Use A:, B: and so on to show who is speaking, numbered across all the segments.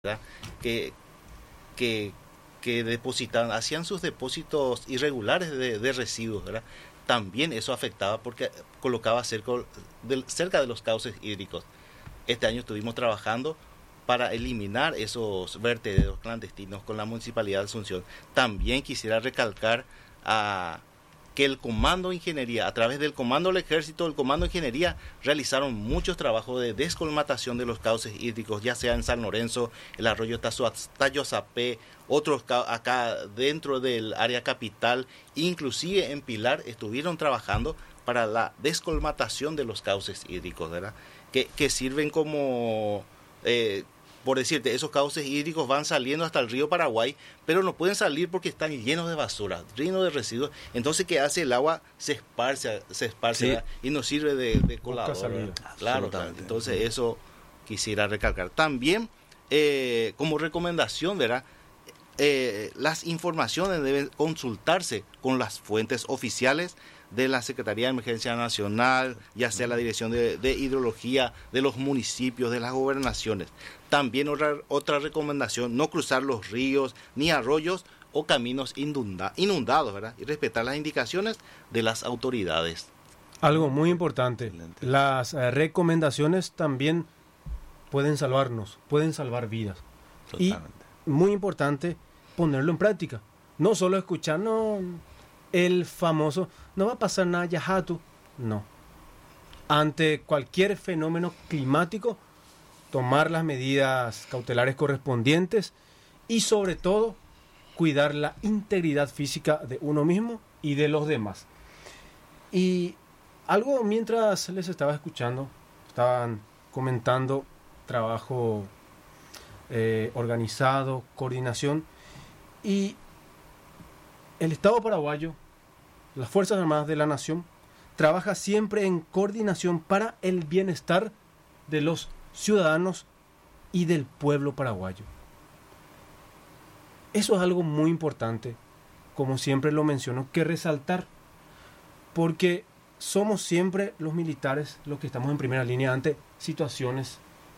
A: ¿verdad? Que, que, que depositaban, hacían sus depósitos irregulares de residuos, ¿verdad? También eso afectaba porque colocaba cerca de los cauces hídricos. Este año estuvimos trabajando para eliminar esos vertederos clandestinos con la Municipalidad de Asunción. También quisiera recalcar que el Comando de Ingeniería, a través del Comando del Ejército, el Comando de Ingeniería, realizaron muchos trabajos de descolmatación de los cauces hídricos, ya sea en San Lorenzo, el arroyo Tayozapé, otros acá dentro del área capital, inclusive en Pilar, estuvieron trabajando para la descolmatación de los cauces hídricos, ¿verdad? Que sirven como... por decirte, esos cauces hídricos van saliendo hasta el río Paraguay, pero no pueden salir porque están llenos de basura, llenos de residuos. Entonces, ¿qué hace? El agua se esparce,
B: Sí.
A: y nos sirve de colador.
C: salida.
A: Claro,
B: Absolutamente.
A: entonces eso quisiera recalcar. También, como recomendación, ¿verdad? Las informaciones deben consultarse con las fuentes oficiales de la Secretaría de Emergencia Nacional, ya sea la Dirección de Hidrología de los municipios, de las gobernaciones. También otra recomendación, no cruzar los ríos ni arroyos o caminos inundados, ¿verdad? Y respetar las indicaciones de las autoridades.
C: Algo muy importante,
B: Excelente.
C: las recomendaciones también pueden salvarnos, pueden salvar vidas.
B: Totalmente.
C: Y muy importante ponerlo en práctica. No solo escuchar, no, el famoso, no va a pasar nada, yajato. No. Ante cualquier fenómeno climático, tomar las medidas cautelares correspondientes y sobre todo cuidar la integridad física de uno mismo y de los demás. Y algo mientras les estaba escuchando, estaban comentando trabajo organizado, coordinación, y el Estado paraguayo, las Fuerzas Armadas de la Nación, trabaja siempre en coordinación para el bienestar de los ciudadanos y del pueblo paraguayo. Eso es algo muy importante, como siempre lo menciono, que resaltar, porque somos siempre los militares los que estamos en primera línea ante situaciones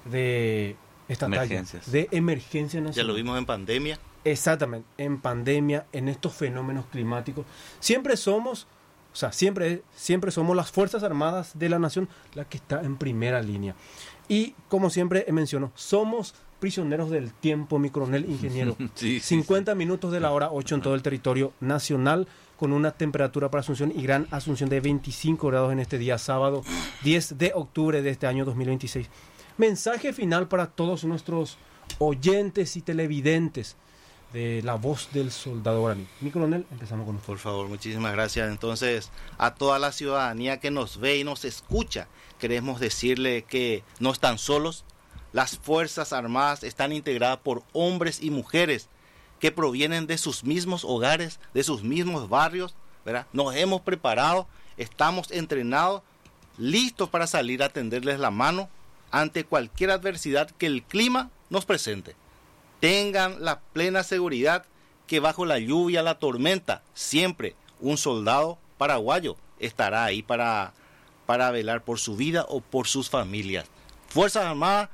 C: de esta talla,
B: Emergencias.
C: de emergencia
A: Ya
C: nacional.
A: lo vimos en pandemia.
C: Exactamente, en pandemia, en estos fenómenos climáticos, siempre somos, siempre somos las Fuerzas Armadas de la Nación las que está en primera línea. Y como siempre menciono, somos prisioneros del tiempo, mi coronel ingeniero.
B: Sí, sí,
C: 50 minutos de la hora 8 en todo el territorio nacional, con una temperatura para Asunción y Gran Asunción de 25 grados en este día sábado 10 de octubre de este año 2026. Mensaje final para todos nuestros oyentes y televidentes de La Voz del Soldado Guaraní. Mi coronel, empezamos con usted.
A: Por favor, muchísimas gracias. Entonces, a toda la ciudadanía que nos ve y nos escucha, queremos decirle que no están solos. Las Fuerzas Armadas están integradas por hombres y mujeres que provienen de sus mismos hogares, de sus mismos barrios, ¿verdad? Nos hemos preparado, estamos entrenados, listos para salir a tenderles la mano ante cualquier adversidad que el clima nos presente. Tengan la plena seguridad que bajo la lluvia, la tormenta, siempre un soldado paraguayo estará ahí para velar por su vida o por sus familias. Fuerzas Armadas,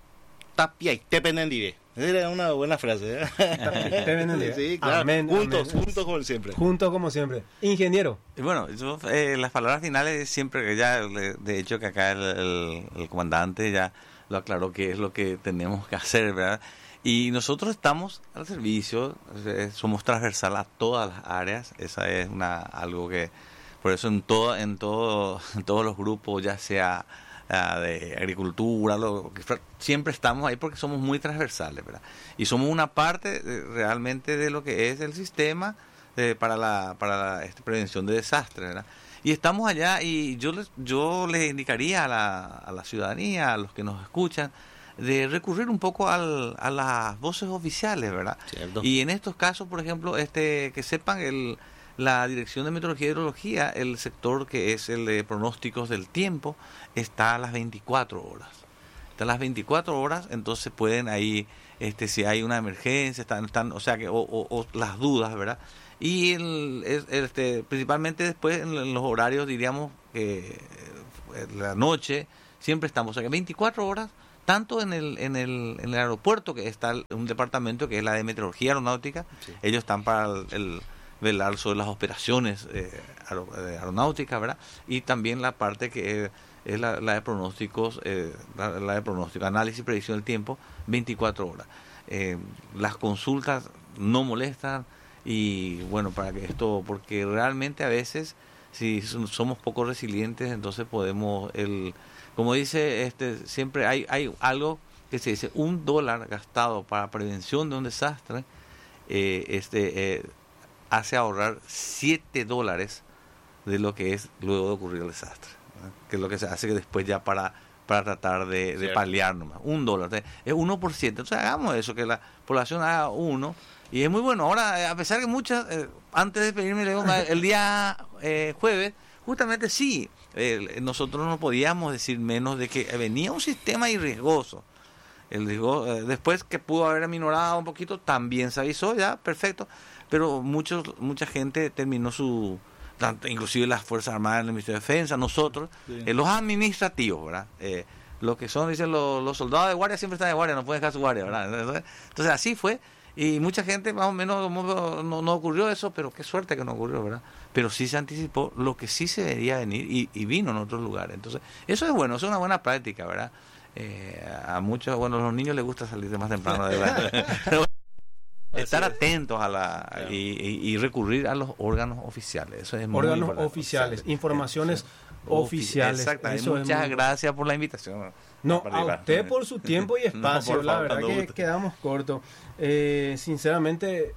A: tapia y tepenendive. Esa era una buena frase, ¿eh? Sí, claro.
C: Amén,
A: Juntos,
C: amén.
A: juntos como siempre.
C: Juntos como siempre. Ingeniero.
B: Y bueno, las palabras finales siempre que ya, de hecho que acá el comandante ya lo aclaró que es lo que tenemos que hacer, ¿verdad? Y nosotros estamos al servicio, somos transversal a todas las áreas, esa es algo que, por eso en todos los grupos, ya sea de agricultura, siempre estamos ahí porque somos muy transversales, ¿verdad? Y somos una parte realmente de lo que es el sistema para la prevención de desastres, ¿verdad? Y estamos allá y yo les indicaría a la ciudadanía, a los que nos escuchan, de recurrir un poco a las voces oficiales, ¿verdad?
A: Cierto.
B: Y en estos casos, por ejemplo, que sepan la Dirección de Meteorología y Hidrología, el sector que es el de pronósticos del tiempo, está a las 24 horas. Está a las 24 horas, entonces pueden ahí, si hay una emergencia, o sea que o las dudas, ¿verdad? Y principalmente después en los horarios, diríamos, la noche, siempre estamos, o sea que 24 horas tanto en el aeropuerto, que está un departamento que es la de meteorología aeronáutica,
A: Sí.
B: ellos están para velar sobre las operaciones aeronáuticas, ¿verdad? Y también la parte que es la de pronósticos, la de pronóstico, análisis y predicción del tiempo, 24 horas. Las consultas no molestan y bueno, para que esto, porque realmente a veces si somos poco resilientes, entonces podemos, como dice, siempre hay algo que se dice, $1 gastado para prevención de un desastre, hace ahorrar $7 de lo que es luego de ocurrir el desastre, ¿no? Que es lo que se hace después ya para tratar de paliar nomás. $1, o sea, es 1%. Entonces hagamos eso, que la población haga 1, y es muy bueno. Ahora, a pesar que muchas, antes de pedirme el día jueves, justamente sí, nosotros no podíamos decir menos de que venía un sistema irriesgoso. Después que pudo haber aminorado un poquito, también se avisó, ya, perfecto, pero mucha gente terminó inclusive las Fuerzas Armadas, el Ministerio de Defensa, nosotros,
A: Sí.
B: Los administrativos, ¿verdad? Los que son, dicen los soldados de guardia siempre están de guardia, no pueden dejar su guardia, ¿verdad? Entonces así fue, y mucha gente más o menos no ocurrió eso, pero qué suerte que no ocurrió, ¿verdad? Pero sí se anticipó lo que sí se debería venir y vino en otros lugares. Entonces eso es bueno, eso es una buena práctica, ¿verdad? A muchos, bueno, a los niños les gusta salir de más temprano de verdad. Estar atentos y recurrir a los órganos oficiales. Eso es muy
C: Órganos
B: importante.
C: oficiales, informaciones oficiales.
B: Exactamente.
C: Eso es
B: Muchas
C: muy-
B: gracias por la invitación.
C: No,
B: Para
C: a
B: participar.
C: usted por su tiempo y espacio.
B: No, por
C: la
B: favor,
C: verdad
B: cuando
C: que
B: guste.
C: quedamos cortos. Sinceramente,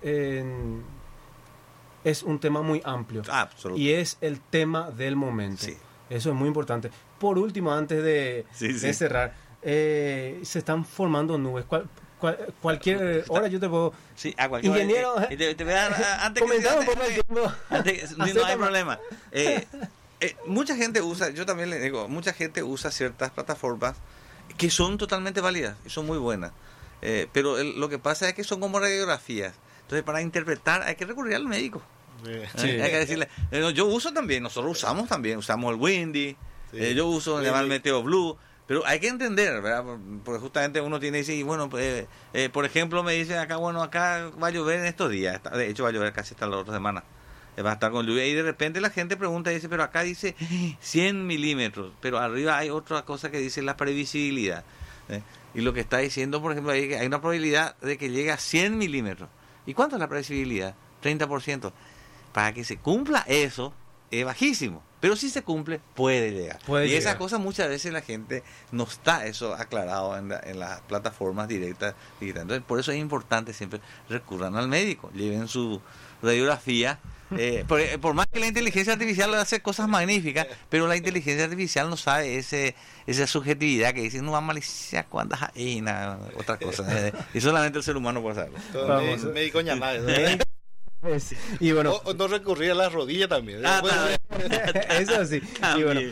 C: es un tema muy amplio.
B: Absolutamente.
C: Y es el tema del momento.
B: Sí.
C: Eso es muy importante. Por último, antes de cerrar, se están formando nubes. Cualquier hora yo te puedo...
B: Sí, a cualquier
C: Ingeniero,
B: hora. Te voy a dar, antes
C: comentar un poco el tiempo.
B: no hay
C: Acéptame.
B: problema. Mucha gente usa, yo también le digo, mucha gente usa ciertas plataformas que son totalmente válidas y son muy buenas. Pero lo que pasa es que son como radiografías. Entonces, para interpretar hay que recurrir al médico.
C: Sí.
B: Hay que decirle, yo uso también, nosotros usamos el Windy,
A: Sí.
B: yo uso
A: Windy.
B: el Meteo Blue, pero hay que entender, ¿verdad? Porque justamente uno tiene que decir, bueno, por ejemplo, me dicen acá, bueno, acá va a llover en estos días, de hecho va a llover casi hasta la otra semana, va a estar con lluvia, y de repente la gente pregunta y dice, pero acá dice 100 milímetros, pero arriba hay otra cosa que dice la previsibilidad, y lo que está diciendo, por ejemplo, hay una probabilidad de que llegue a 100 milímetros. ¿Y cuánto es la previsibilidad? 30%. Para que se cumpla eso, es bajísimo. Pero si se cumple, puede llegar. Esas cosas muchas veces la gente no está eso aclarado en las plataformas directas. Entonces, por eso es importante siempre recurran al médico, lleven su radiografía. Por más que la inteligencia artificial hace cosas magníficas, pero la inteligencia artificial no sabe esa subjetividad que dice, no va malicia cuando hay otra cosa. Y solamente el ser humano puede saberlo.
C: Vamos.
A: Médico llamado.
C: Y bueno,
A: O no recurrir a la rodilla también.
C: eso sí. Y bueno,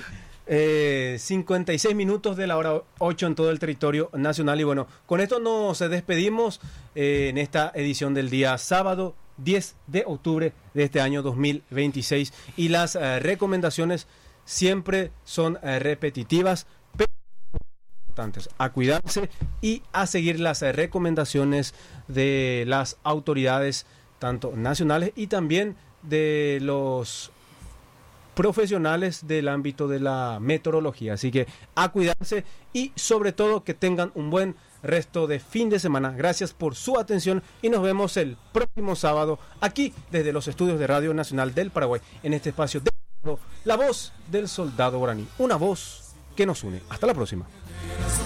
C: 56 minutos de la hora 8 en todo el territorio nacional. Y bueno, con esto nos despedimos en esta edición del día sábado 10 de octubre de este año 2026. Y las recomendaciones siempre son repetitivas, pero importantes. A cuidarse y a seguir las recomendaciones de las autoridades, tanto nacionales y también de los profesionales del ámbito de la meteorología. Así que a cuidarse y sobre todo que tengan un buen resto de fin de semana. Gracias por su atención y nos vemos el próximo sábado aquí desde los estudios de Radio Nacional del Paraguay en este espacio de La Voz del Soldado Guaraní. Una voz que nos une. Hasta la próxima.